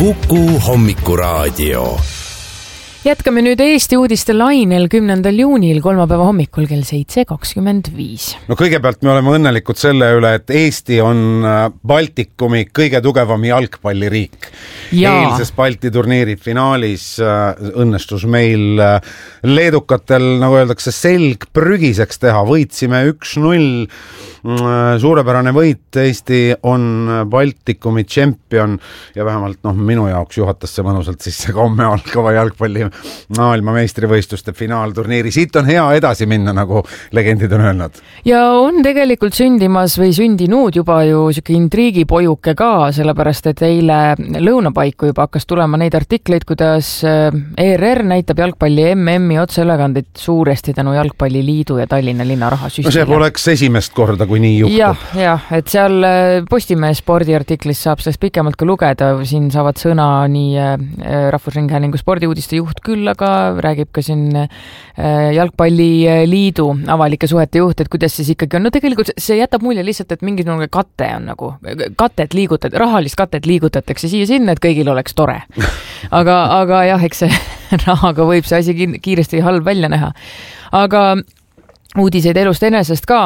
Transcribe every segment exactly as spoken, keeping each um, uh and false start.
Kuku hommikuraadio. Jätkame nüüd Eesti uudiste lainel kümnendal juunil kolmapäeva hommikul kell seitse kakskümmend viis. No kõigepealt me oleme õnnelikud selle üle, et Eesti on Baltikumi kõige tugevam jalgpalliriik. Ja. Eilses Balti turniiri finaalis õnnestus meil leedukatel, nagu öeldakse, selg prügiseks teha. Võitsime üks null, suurepärane võit. Eesti on Baltikumi tšempion ja vähemalt noh, minu jaoks juhatas see mõnusalt sisse ka homme algava jalgpalli maailma meistrivõistluste finaalturniiri. Siit on hea edasi minna, nagu legendid on öelnud. Ja on tegelikult sündimas või sündinud juba ju siuke intriigipojuke ka, sellepärast et eile lõunapaiku juba hakkas tulema neid artikleid, kuidas E R R näitab jalgpalli M M-i otseülekandeid suuresti tänu Jalgpalliliidu ja Tallinna linna rahasüstile. No see poleks esimest korda, kui nii juhtub. Jah, jah, et seal Postimehe spordiartiklis saab sellest pikemalt ka lugeda. Siin saavad sõna nii Rahvusringhäälingu spordiuudiste juht küll, aga räägib ka siin Jalgpalliliidu avalike suhete juht, et kuidas siis ikkagi on. No tegelikult see jätab mulje lihtsalt, et mingisugune kate on nagu, katet liigutat, rahalist katet liigutatakse siia sinna, et kõigil oleks tore. Aga, aga jah, eks see rahaga võib see asi kiiresti halb välja näha. Aga uudiseid elust enesest ka.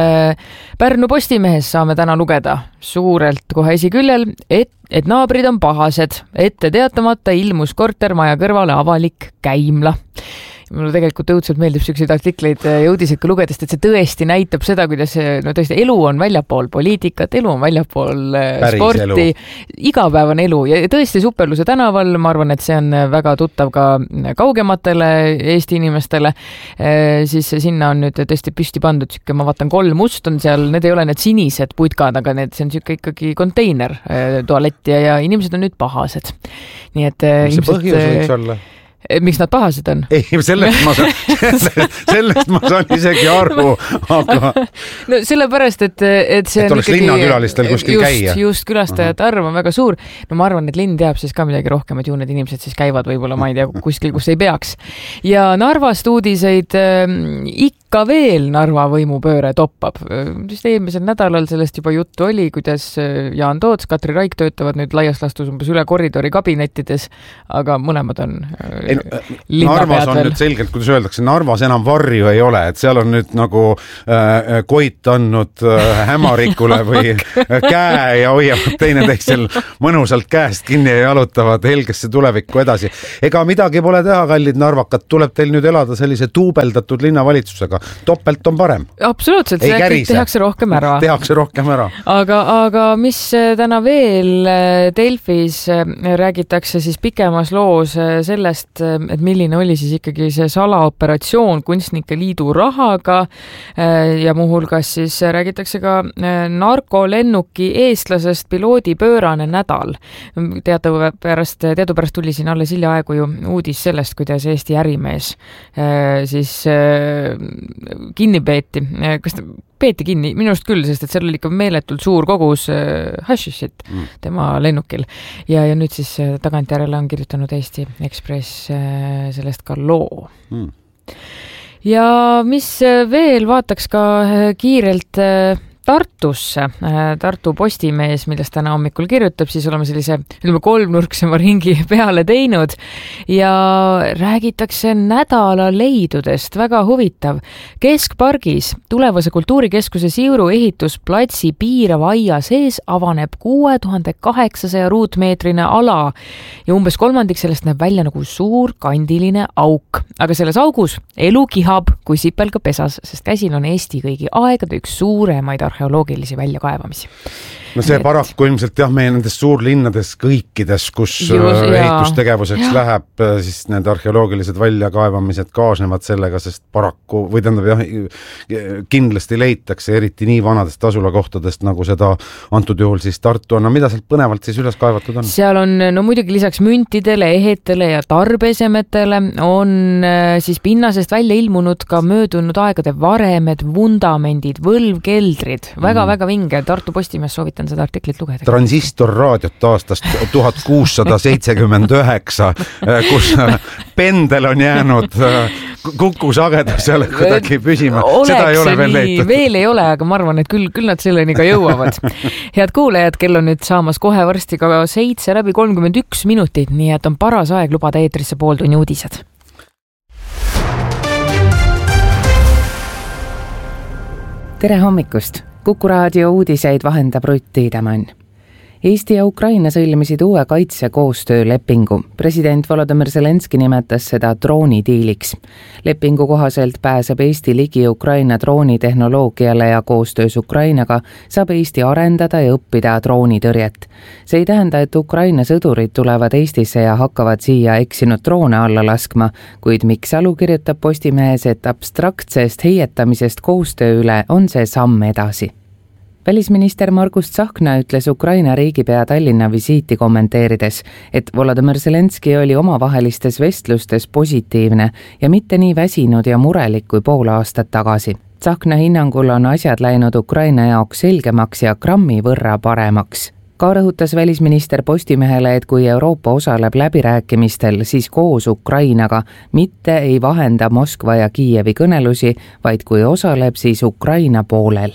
Pärnu Postimehes saame täna lugeda suurelt kohe esiküljel, et, et naabrid on pahased. Ette teatamata ilmus kortermaja kõrvale avalik käimla. Mulle tegelikult õudselt meeldib selliseid artikleid ja uudiseid ka lugedest, et see tõesti näitab seda, kuidas no tõesti elu on väljapool poliitikat, elu on väljapool Päris sporti, elu. Igapäevane elu ja tõesti Superluse tänaval, ma arvan, et see on väga tuttav ka kaugematele Eesti inimestele, siis sinna on nüüd tõesti püsti pandud, ma vaatan kolm must on seal, need ei ole need sinised putkad, aga need, see on siuke ikkagi konteiner tualett ja, ja inimesed on nüüd pahased. Nii et see ilmselt, põhjus võiks olla? Miks nad pahased on? Ei, sellest ma saan, sellest, sellest ma saan isegi aru, aga... No sellepärast, et, et see et on ikkagi... linnakülalistel kuskil just, käia. Just külastajate arv on väga suur. No ma arvan, et linn teab siis ka midagi rohkem, et ju need inimesed siis käivad võib-olla, ma ei tea, kuskil, kus ei peaks. Ja Narvast uudiseid äh, ikka veel Narva võimupööre toppab. Just eelmisel nädalal sellest juba juttu oli, kuidas Jaan Toots, Katri Raik töötavad nüüd laias lastus umbes üle koridori kabinettides, aga mõlemad on Ei, Narvas on veel. Nüüd selgelt, kuidas öeldakse, Narvas enam varju ei ole, et seal on nüüd nagu äh, koit andnud äh, hämarikule või käe ja hoiavad teineteisel mõnusalt käest kinni ja jalutavad helgesse tulevikku edasi. Ega midagi pole teha, kallid narvakad, tuleb teil nüüd elada sellise tuubeldatud linnavalitsusega. Topelt on parem. Absoluutselt, ei see tehakse rohkem ära. Tehakse rohkem ära. Aga, aga mis täna veel Delfis räägitakse siis pikemas loos sellest, et milline oli siis ikkagi see salaoperatsioon Kunstnike Liidu rahaga ja muuhulgas siis räägitakse ka narkolennuki eestlasest piloodi pöörane nädal. Teadupärast, teadupärast tuli siin alles hiljaaegu ju uudis sellest, kuidas Eesti ärimees siis kinni peeti. Kas ta peeti kinni? Minust küll, sest et seal oli ikka meeletult suur kogus hashišit mm. tema lennukil. Ja, ja nüüd siis tagantjärele on kirjutanud Eesti Ekspress sellest ka loo. Mm. Ja mis veel, vaataks ka kiirelt Tartusse. Tartu Postimees, millest täna hommikul kirjutab, siis oleme sellise ütleme, kolmnurksema ringi peale teinud ja räägitakse nädala leidudest. Väga huvitav. Keskpargis tulevase kultuurikeskuse Siiru ehitusplatsi piirava aia sees avaneb kuue tuhande kaheksasaja ruutmeetrine ala ja umbes kolmandik sellest näeb välja nagu suur kandiline auk. Aga selles augus elu kihab kui sipelga pesas, sest käsil on Eesti kõigi aegade üks suuremaid arheoloogilisi väljakaevamisi. No see paraku ilmselt jah, meie nendes suurlinnades kõikides, kus Just, ehitustegevuseks ja. Läheb, siis need arheoloogilised väljakaevamised kaasnevad sellega, sest paraku, või tähendab jah, kindlasti leitakse, eriti nii vanadest asulakohtadest, nagu seda antud juhul siis Tartu on. No mida sealt põnevalt siis üles kaevatud on? Seal on, no muidugi lisaks müntidele, ehetele ja tarbesemetele on siis pinnasest välja ilmunud ka möödunud aegade varemed, vundamendid, võlvkeldrid. Väga-väga mm. vinge. Tartu Postimees soovitab seda artiklit lugeda. Transistorraadiot aastast tuhat kuussada seitsekümmend üheksa, kus pendel on jäänud Kuku sagedusele kuidagi püsima. Seda ei ole veel leitud. Veel ei ole, aga ma arvan, et küll, küll nad selleni ka jõuavad. Head kuulajad, kell on nüüd saamas kohe varsti ka seitse läbi kolmkümmend üks minutit, nii et on paras aeg lubada eetrisse pooltunni uudised. Tere hommikust! Kuku raadio uudiseid vahendab Rutt Tiidemann. Eesti ja Ukraina sõlmisid uue kaitsekoostöölepingu. President Volodymyr Zelenski nimetas seda droonidiiliks. Lepingu kohaselt pääseb Eesti ligi Ukraina droonitehnoloogiale ja koostöös Ukrainaga saab Eesti arendada ja õppida droonitõrjet. See ei tähenda, et Ukraina sõdurid tulevad Eestisse ja hakkavad siia eksinud droone alla laskma, kuid Miksalu kirjutab Postimehes, et abstraktsest heietamisest koostöö üle on see samm edasi. Välisminister Margus Tsahkna ütles Ukraina riigipea Tallinna visiiti kommenteerides, et Volodymyr Zelenski oli omavahelistes vestlustes positiivne ja mitte nii väsinud ja murelik kui pool aastat tagasi. Tsahkna hinnangul on asjad läinud Ukraina jaoks selgemaks ja grammi võrra paremaks. Ka rõhutas välisminister Postimehele, et kui Euroopa osaleb läbirääkimistel, siis koos Ukrainaga mitte ei vahenda Moskva ja Kiievi kõnelusi, vaid kui osaleb, siis Ukraina poolel.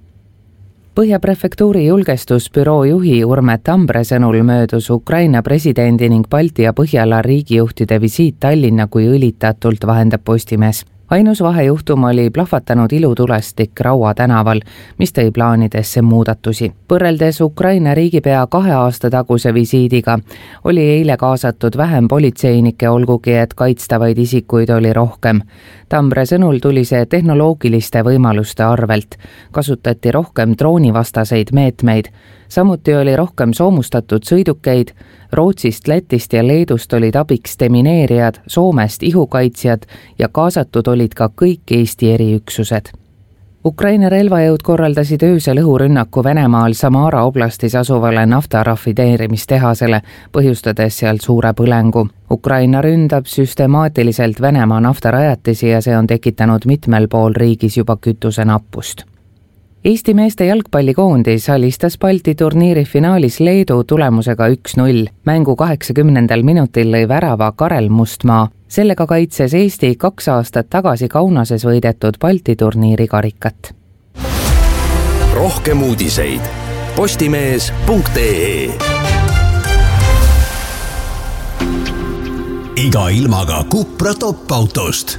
Põhja prefektuuri julgestusbüroo juhi Urme Tambre sõnul möödus Ukraina presidendi ning Balti ja Põhjala riigijuhtide visiit Tallinna kui õlitatult, vahendab Postimees. Ainus vahejuhtum oli plahvatanud ilutulestik Raua tänaval, mis tõi plaanidesse muudatusi. Põrreldes Ukraina riigipea kahe aasta taguse visiidiga oli eile kaasatud vähem politseinikke, olgugi et kaitstavaid isikuid oli rohkem. Tambre sõnul tuli see tehnoloogiliste võimaluste arvelt. Kasutati rohkem droonivastaseid meetmeid. Samuti oli rohkem soomustatud sõidukeid. Rootsist, Lätist ja Leedust olid abiks demineerijad, Soomest ihukaitsjad ja kaasatud olid ka kõik Eesti eriüksused. Ukraina relvajõud korraldasid öösel õhurünnaku Venemaal Samara oblastis asuvale naftarafineerimistehasele, põhjustades seal suure põlengu. Ukraina ründab süstemaatiliselt Venemaa naftarajatisi ja see on tekitanud mitmel pool riigis juba kütuse nappust. Eesti meeste jalgpallikoondis alistas Balti turniiri finaalis Leedu tulemusega üks null. Mängu kaheksakümnendal minutil lõi värava Karel Mustmaa. Sellega kaitses Eesti kaks aastat tagasi Kaunases võidetud Balti turniiri karikat. Rohkem uudiseid postimees punkt ee. Iga ilmaga Cupra top-autost.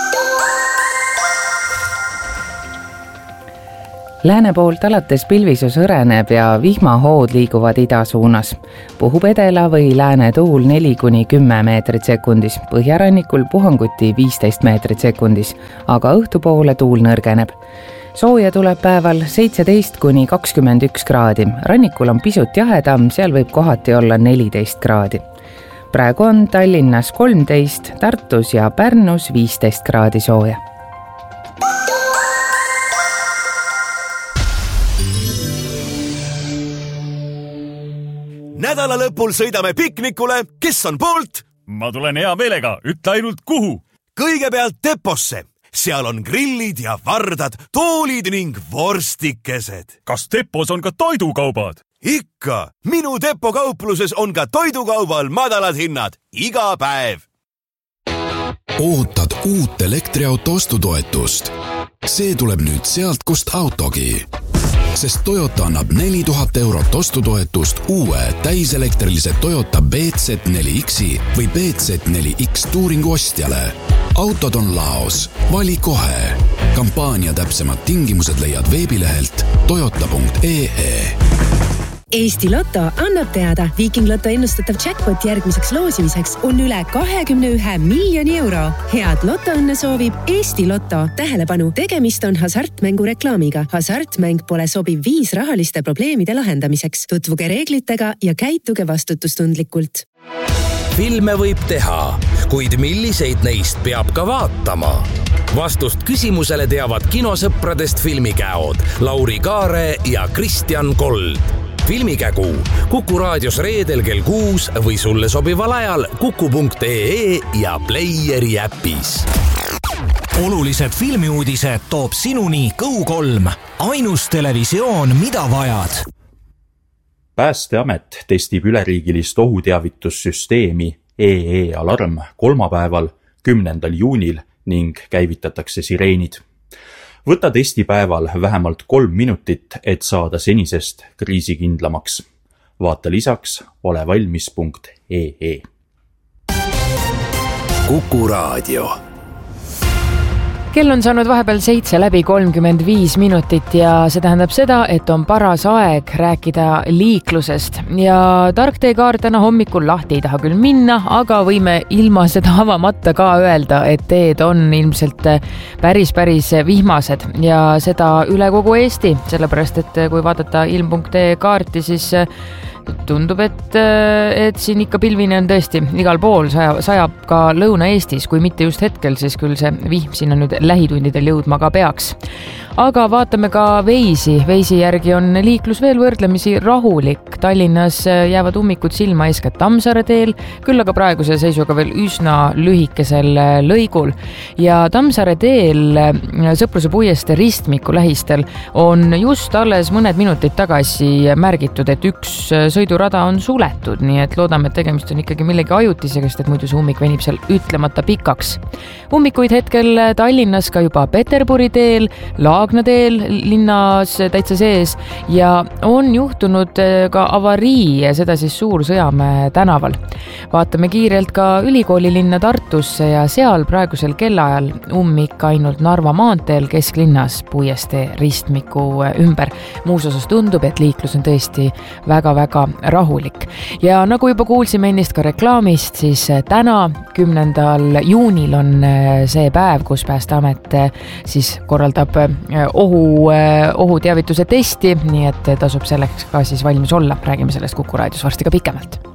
Lääne poolt alates pilvisus õreneb ja vihmahood liiguvad ida suunas. Puhub edela või lääne tuul neli kuni kümme meetrit sekundis, põhjarannikul puhanguti viisteist meetrit sekundis, aga õhtupoole tuul nõrgeneb. Sooja tuleb päeval seitseteist kuni kakskümmend üks kraadi, rannikul on pisut jahedam, seal võib kohati olla neliteist kraadi. Praegu on Tallinnas kolmteist, Tartus ja Pärnus viisteist kraadi sooja. Nädala lõpul sõidame piknikule, kes on poolt? Ma tulen hea meelega, ütle ainult kuhu. Kõigepealt Deposse. Seal on grillid ja vardad, toolid ning vorstikesed. Kas Depos on ka toidukaubad? Ikka. Minu Depo kaupluses on ka toidukaubal madalad hinnad. Iga päev. Ootad uut elektriauto ostutoetust. See tuleb nüüd sealt, kust autogi. Sest Toyota annab neli tuhat eurot ostutoetust uue täiselektrilise Toyota B Z neli X-i või B Z neli X Touringu ostjale. Autod on laos. Vali kohe. Kampaania täpsemad tingimused leiad veebilehelt toyota punkt ee. Eesti Lotto annab teada, Viking Lotto ennustatav jackpot järgmiseks loosimiseks on üle kahekümne ühe miljoni euro. Head lotoõnne soovib Eesti Lotto. Tähelepanu, tegemist on hasartmängu reklaamiga. Hasartmäng pole sobiv viis rahaliste probleemide lahendamiseks. Tutvuge reeglitega ja käituge vastutustundlikult. Filme võib teha, kuid milliseid neist peab ka vaatama? Vastust küsimusele teavad kinosõpradest filmikäod Lauri Kaare ja Kristjan Kold. Filmikägu Kuku raadios reedel kell kuus või sulle sobival ajal kuku punkt ee ja Playeri äpis. Olulised filmiuudised toob sinuni Go kolm. Ainus televisioon, mida vajad. Päästeamet testib üleriigilist ohuteavitussüsteemi E E Alarm kolmapäeval, kümnendal juunil ning käivitatakse sireenid. Võta testipäeval vähemalt kolm minutit, et saada senisest kriisikindlamaks. Vaata lisaks olevalmis punkt ee. Kuku Raadio. Kell on saanud vahepeal seitse läbi kolmkümmend viis minutit ja see tähendab seda, et on paras aeg rääkida liiklusest. Ja tark teekaart täna hommikul lahti ei taha küll minna, aga võime ilma seda avamata ka öelda, et teed on ilmselt päris, päris vihmased ja seda üle kogu Eesti, sellepärast et kui vaadata ilm punkt ee kaarti, siis tundub, et, et siin ikka pilvini on tõesti igal pool, sajab, sajab ka Lõuna-Eestis, kui mitte just hetkel, siis küll see vihm sinna nüüd lähitundidel jõudma ka peaks. Aga vaatame ka Veisi. Veisi järgi on liiklus veel võrdlemisi rahulik. Tallinnas jäävad ummikud silma eeskätt Tammsaare teel, küll aga praeguse seisuga veel üsna lühikesel lõigul. Ja Tammsaare teel Sõpruse puiestee ristmiku lähistel on just alles mõned minutid tagasi märgitud, et üks sõidurada on suletud, nii et loodame, et tegemist on ikkagi millegi ajutisega, sest et muidu see ummik venib seal ütlemata pikaks. Ummikuid hetkel Tallinnas ka juba Peterburi teel, Laagna teel linnas täitsa sees ja on juhtunud ka avarii, seda siis Suur-Sõjamäe tänaval. Vaatame kiirelt ka ülikooli linna Tartusse ja seal praegusel kellaajal ummik ainult Narva maanteel kesklinnas puiestee ristmiku ümber. Muus osas tundub, et liiklus on tõesti väga-väga rahulik. Ja nagu juba kuulsime ennist ka reklaamist, siis täna, kümnendal juunil on see päev, kus Päästeamet siis korraldab ohu, ohuteavituse testi, nii et tasub selleks ka siis valmis olla. Räägime sellest Kuku Raadios varsti ka pikemalt.